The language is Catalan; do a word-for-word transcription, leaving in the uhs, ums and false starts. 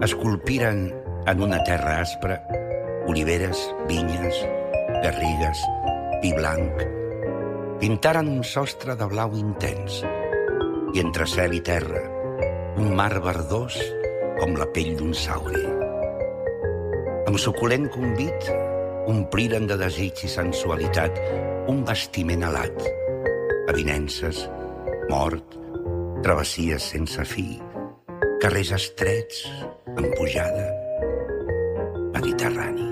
esculpiren en una terra aspra oliveres, vinyes, garrigues, pi blanc. Pintaren un sostre de blau intens i entre cel i terra un mar verdós com la pell d'un sauri. Amb suculent convit ompliren de desig i sensualitat un vestiment alat, avinences, mort, travessies sense fi, carrers estrets, amb pujada, Mediterrani.